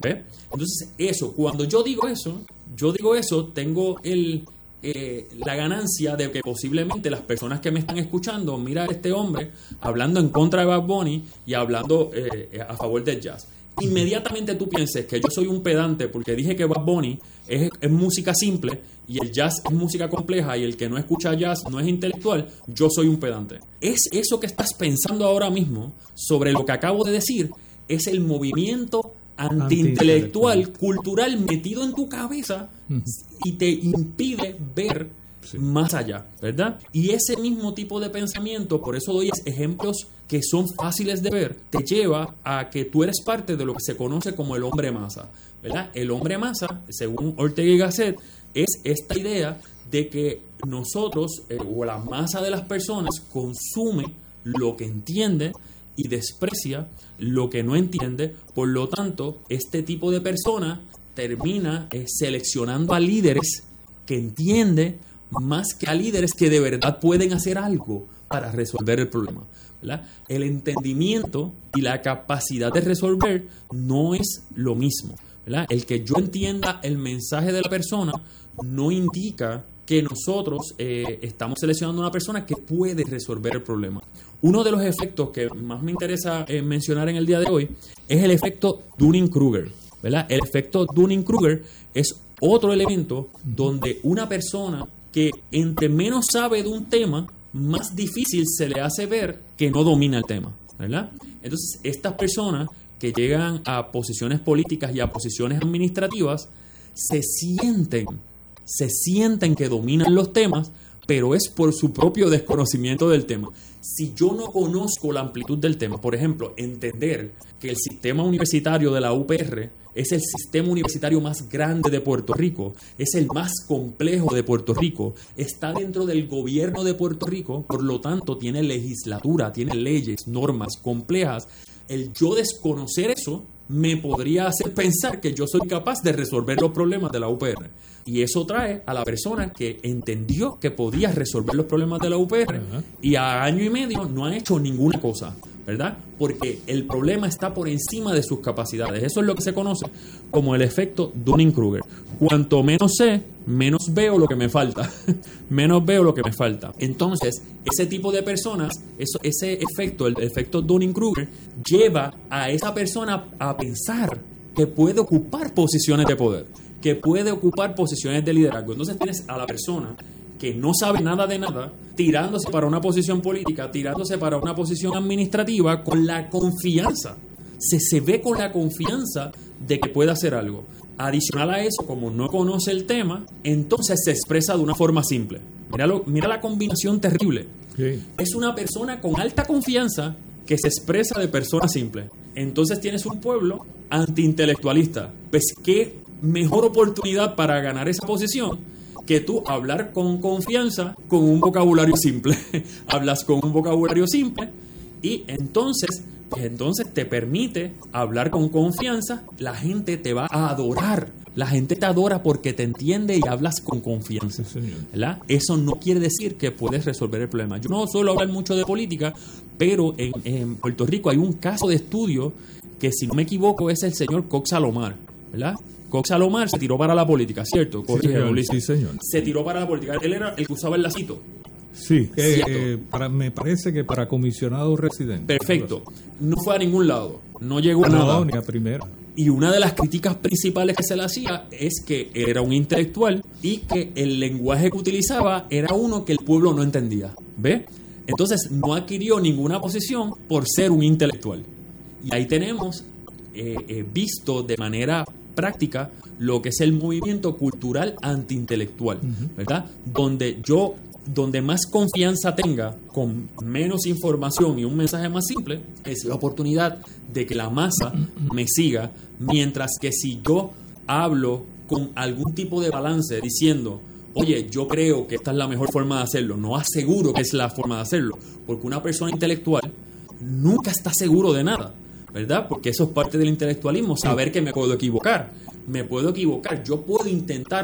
¿Ves? Entonces, cuando yo digo eso, tengo la ganancia de que posiblemente las personas que me están escuchando, mira a este hombre hablando en contra de Bad Bunny y hablando a favor del jazz. Inmediatamente tú pienses que yo soy un pedante porque dije que Bad Bunny es música simple y el jazz es música compleja y el que no escucha jazz no es intelectual, yo soy un pedante. Es eso que estás pensando ahora mismo sobre lo que acabo de decir, es el movimiento antiintelectual, cultural metido en tu cabeza y te impide ver más allá, ¿verdad? Y ese mismo tipo de pensamiento, por eso doy ejemplos que son fáciles de ver, te lleva a que tú eres parte de lo que se conoce como el hombre masa, ¿verdad? El hombre masa, según Ortega y Gasset, es esta idea de que nosotros, o la masa de las personas, consume lo que entiende y desprecia lo que no entiende. Por lo tanto, este tipo de persona termina seleccionando a líderes que entiende más que a líderes que de verdad pueden hacer algo para resolver el problema, ¿verdad? El entendimiento y la capacidad de resolver no es lo mismo, ¿verdad? El que yo entienda el mensaje de la persona no indica que nosotros estamos seleccionando a una persona que puede resolver el problema. Uno de los efectos que más me interesa mencionar en el día de hoy es el efecto Dunning-Kruger, ¿verdad? El efecto Dunning-Kruger es otro elemento donde una persona que entre menos sabe de un tema, más difícil se le hace ver que no domina el tema, ¿verdad? Entonces, estas personas que llegan a posiciones políticas y a posiciones administrativas se sienten que dominan los temas, pero es por su propio desconocimiento del tema. Si yo no conozco la amplitud del tema, por ejemplo, entender que el sistema universitario de la UPR es el sistema universitario más grande de Puerto Rico, es el más complejo de Puerto Rico, está dentro del gobierno de Puerto Rico, por lo tanto tiene legislatura, tiene leyes, normas complejas. El yo desconocer eso me podría hacer pensar que yo soy capaz de resolver los problemas de la UPR. Y eso trae a la persona que entendió que podía resolver los problemas de la UPR y a año y medio no ha hecho ninguna cosa, ¿verdad? Porque el problema está por encima de sus capacidades. Eso es lo que se conoce como el efecto Dunning-Kruger. Cuanto menos sé, menos veo lo que me falta. Menos veo lo que me falta. Entonces, ese tipo de personas, ese efecto, el efecto Dunning-Kruger, lleva a esa persona a pensar que puede ocupar posiciones de poder, que puede ocupar posiciones de liderazgo. Entonces tienes a la persona que no sabe nada de nada, tirándose para una posición política, tirándose para una posición administrativa con la confianza. Se ve con la confianza de que puede hacer algo. Adicional a eso, como no conoce el tema, entonces se expresa de una forma simple. Mira la combinación terrible. Sí. Es una persona con alta confianza que se expresa de persona simple. Entonces tienes un pueblo antiintelectualista. Pues qué mejor oportunidad para ganar esa posición que tú hablar con confianza con un vocabulario simple. Hablas con un vocabulario simple y entonces te permite hablar con confianza. La gente te va a adorar. La gente te adora porque te entiende y hablas con confianza, ¿verdad? Eso no quiere decir que puedes resolver el problema. Yo no suelo hablar mucho de política, pero en Puerto Rico hay un caso de estudio que, si no me equivoco, es el señor Cox Salomar, ¿verdad? Cox Salomar se tiró para la política, ¿cierto? Sí, señor. Se tiró para la política. Él era el que usaba el lacito. Sí, me parece que para comisionado residente. Perfecto. No fue a ningún lado. No llegó a nada. No, ni a primera. Y una de las críticas principales que se le hacía es que era un intelectual y que el lenguaje que utilizaba era uno que el pueblo no entendía. ¿Ve? Entonces no adquirió ninguna posición por ser un intelectual. Y ahí tenemos visto de manera práctica lo que es el movimiento cultural antiintelectual, ¿verdad? Donde más confianza tenga, con menos información y un mensaje más simple, es la oportunidad de que la masa me siga, mientras que si yo hablo con algún tipo de balance diciendo, oye, yo creo que esta es la mejor forma de hacerlo, no aseguro que es la forma de hacerlo, porque una persona intelectual nunca está seguro de nada, ¿verdad? Porque eso es parte del intelectualismo, saber que me puedo equivocar. Yo puedo intentar